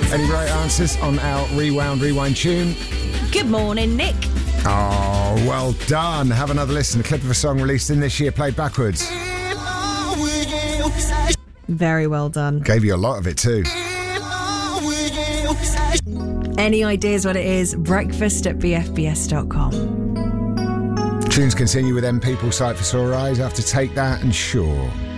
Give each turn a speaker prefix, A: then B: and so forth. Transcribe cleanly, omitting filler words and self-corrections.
A: Any right answers on our Rewind tune?
B: Good morning, Nick.
A: Oh, well done. Have another listen. A clip of a song released in this year, played backwards.
B: Very well done.
A: Gave you a lot of it too.
B: Any ideas what it is? breakfast@bfbs.com.
A: Tunes continue with M People, Sight for Sore Eyes after Take That and Sure.